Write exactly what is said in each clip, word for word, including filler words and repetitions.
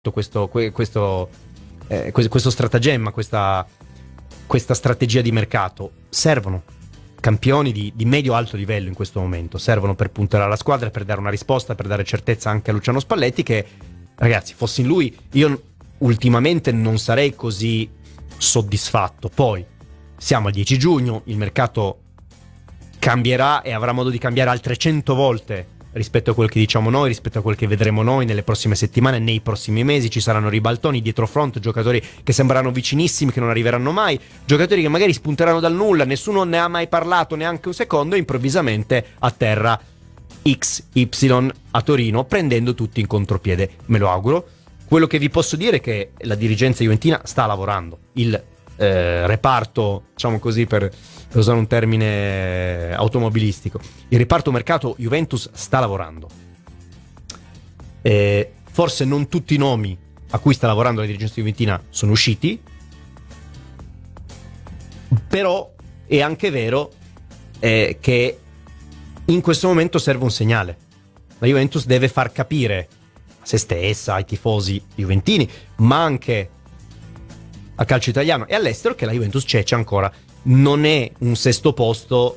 questo, questo, eh, questo stratagemma, questa, questa strategia di mercato. Servono campioni di, di medio-alto livello in questo momento, servono per puntare alla squadra, per dare una risposta, per dare certezza anche a Luciano Spalletti, che, ragazzi, fossi in lui, io ultimamente non sarei così soddisfatto. Poi siamo al dieci giugno, il mercato cambierà e avrà modo di cambiare altre cento volte rispetto a quel che diciamo noi, rispetto a quel che vedremo noi nelle prossime settimane, nei prossimi mesi. Ci saranno ribaltoni dietro front, giocatori che sembreranno vicinissimi, che non arriveranno mai, giocatori che magari spunteranno dal nulla, nessuno ne ha mai parlato neanche un secondo, e improvvisamente a terra X Y a Torino, prendendo tutti in contropiede. Me lo auguro. Quello che vi posso dire è che la dirigenza juventina sta lavorando. Il eh, reparto, diciamo così, per per usare un termine automobilistico, il reparto mercato Juventus sta lavorando. E forse non tutti i nomi a cui sta lavorando la dirigenza juventina sono usciti, però è anche vero eh, che in questo momento serve un segnale. La Juventus deve far capire a se stessa, ai tifosi juventini, ma anche al calcio italiano e all'estero, che la Juventus c'è, c'è ancora. Non è un sesto posto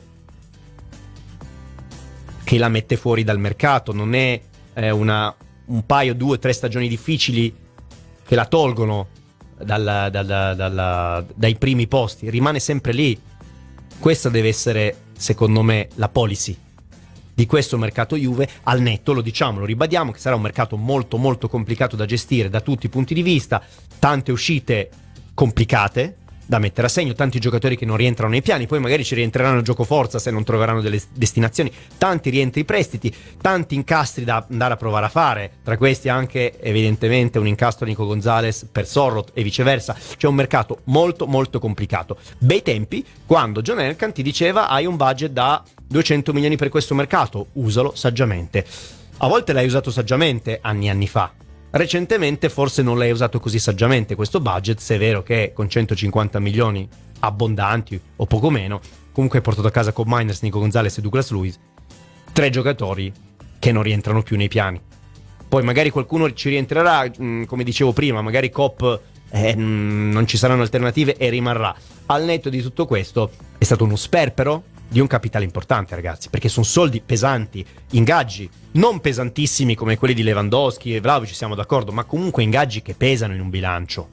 che la mette fuori dal mercato, non è eh, una, un paio, due, tre stagioni difficili che la tolgono dalla, dalla, dalla, dai primi posti, rimane sempre lì. Questa deve essere, secondo me, la policy di questo mercato Juve, al netto, lo diciamo, lo ribadiamo, che sarà un mercato molto molto complicato da gestire da tutti i punti di vista, tante uscite complicate da mettere a segno, tanti giocatori che non rientrano nei piani, poi magari ci rientreranno a gioco forza se non troveranno delle destinazioni, tanti rientri prestiti, tanti incastri da andare a provare a fare, tra questi anche evidentemente un incastro Nico Gonzalez per Sorloth e viceversa. C'è un mercato molto molto complicato. Bei tempi quando John Elkann ti diceva: hai un budget da duecento milioni per questo mercato, usalo saggiamente. A volte l'hai usato saggiamente anni e anni fa. Recentemente forse non l'hai usato così saggiamente questo budget, se è vero che con centocinquanta milioni abbondanti o poco meno, comunque hai portato a casa Cobb Miners, Nico Gonzalez e Douglas Luiz, tre giocatori che non rientrano più nei piani. Poi magari qualcuno ci rientrerà, come dicevo prima, magari Cobb eh, non ci saranno alternative e rimarrà. Al netto di tutto questo è stato uno sperpero di un capitale importante, ragazzi, perché sono soldi pesanti, ingaggi non pesantissimi come quelli di Lewandowski e Vlahovic, siamo d'accordo, ma comunque ingaggi che pesano in un bilancio.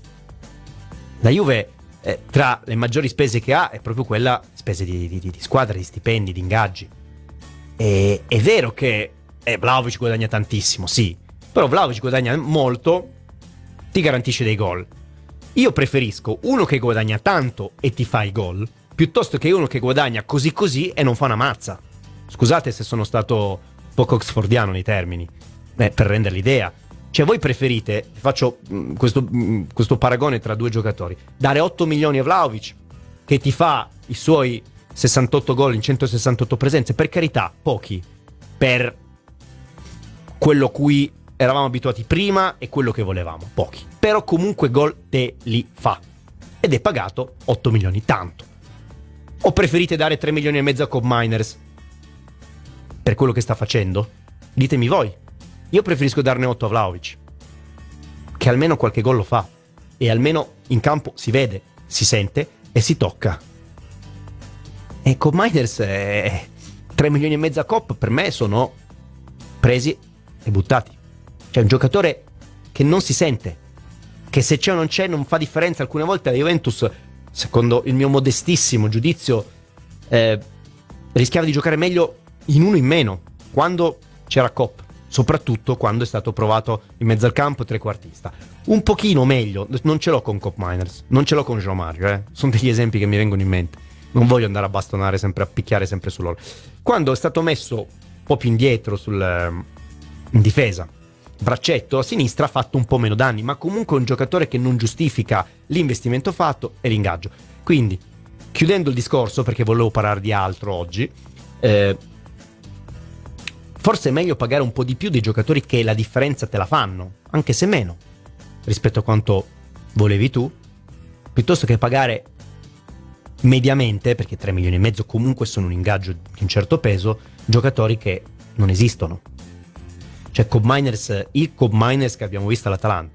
La Juve eh, tra le maggiori spese che ha è proprio quella spese di, di, di squadra, di stipendi, di ingaggi. E, è vero che eh, Vlahovic guadagna tantissimo, sì, però Vlahovic guadagna molto, ti garantisce dei gol. Io preferisco uno che guadagna tanto e ti fa i gol, piuttosto che uno che guadagna così così e non fa una mazza. Scusate se sono stato poco oxfordiano nei termini, eh, per rendere l'idea. Cioè, voi preferite, faccio mh, questo, mh, questo paragone tra due giocatori, dare otto milioni a Vlahovic, che ti fa i suoi sessantotto gol in centosessantotto presenze, per carità, pochi, per quello cui eravamo abituati prima e quello che volevamo, pochi, però comunque gol te li fa, ed è pagato otto milioni, tanto. O preferite dare tre milioni e mezzo a Cobb Miners per quello che sta facendo? Ditemi voi. Io preferisco darne otto a Vlahovic, che almeno qualche gol lo fa e almeno in campo si vede, si sente e si tocca. E Cobb Miners è tre milioni e mezzo a Cobb, per me sono presi e buttati. C'è un giocatore che non si sente, che se c'è o non c'è non fa differenza. Alcune volte la Juventus, secondo il mio modestissimo giudizio, eh, rischiava di giocare meglio in uno in meno quando c'era Cobb, soprattutto quando è stato provato in mezzo al campo trequartista. Un pochino meglio, non ce l'ho con Cobb Miners, non ce l'ho con João Mario, eh. Sono degli esempi che mi vengono in mente, non voglio andare a bastonare sempre, a picchiare sempre su loro. Quando è stato messo un po' più indietro sul, in difesa, braccetto a sinistra, ha fatto un po' meno danni, ma comunque è un giocatore che non giustifica l'investimento fatto e l'ingaggio. Quindi, chiudendo il discorso, perché volevo parlare di altro oggi, eh, forse è meglio pagare un po' di più dei giocatori che la differenza te la fanno, anche se meno, rispetto a quanto volevi tu, piuttosto che pagare mediamente, perché tre milioni e mezzo comunque sono un ingaggio di un certo peso, giocatori che non esistono. Cioè Cobb Miners, il Cobb Miners che abbiamo visto all'Atalanta